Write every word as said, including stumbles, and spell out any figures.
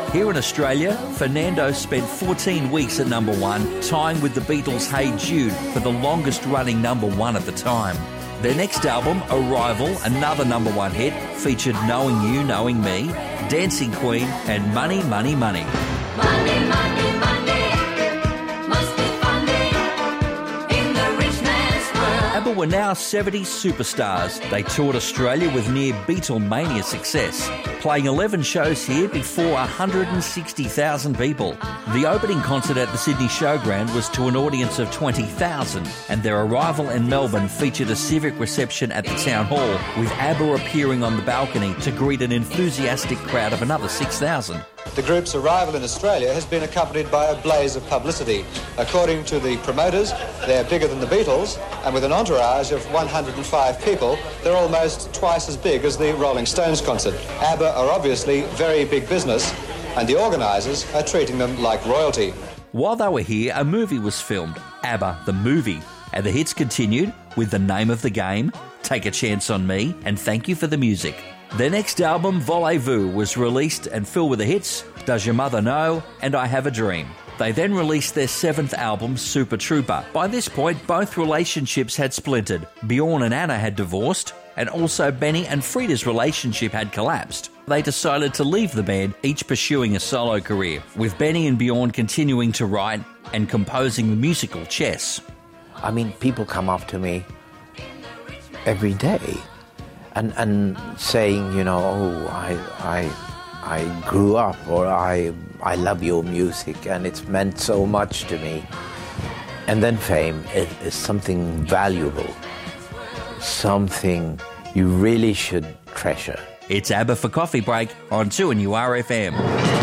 Here in Australia, Fernando spent fourteen weeks at number one, tying with the Beatles' Hey Jude for the longest-running number one at the time. Their next album, Arrival, another number one hit, featured Knowing You, Knowing Me, Dancing Queen and Money, Money, Money. Money, money, money, must be funny in the rich man's world. ABBA were now seventies superstars. They toured Australia with near Beatlemania success, playing eleven shows here before one hundred sixty thousand people. The opening concert at the Sydney Showground was to an audience of twenty thousand, and their arrival in Melbourne featured a civic reception at the Town Hall, with ABBA appearing on the balcony to greet an enthusiastic crowd of another six thousand. The group's arrival in Australia has been accompanied by a blaze of publicity. According to the promoters, they're bigger than the Beatles, and with an entourage of one hundred five people, they're almost twice as big as the Rolling Stones concert. ABBA are obviously very big business, and the organisers are treating them like royalty. While they were here, a movie was filmed, ABBA the Movie, and the hits continued with The Name of the Game, Take a Chance on Me, and Thank You for the Music. Their next album, Voulez-Vous, was released and filled with the hits Does Your Mother Know and I Have a Dream. They then released their seventh album, Super Trooper. By this point, both relationships had splintered. Bjorn and Anna had divorced, and also Benny and Frida's relationship had collapsed. They decided to leave the band, each pursuing a solo career, with Benny and Bjorn continuing to write and composing the musical Chess. I mean, people come up to me every day and and saying, you know, oh, I I I grew up, or I I love your music and it's meant so much to me. And then fame is, is something valuable, something you really should treasure. It's ABBA for Coffee Break on two N U R F M.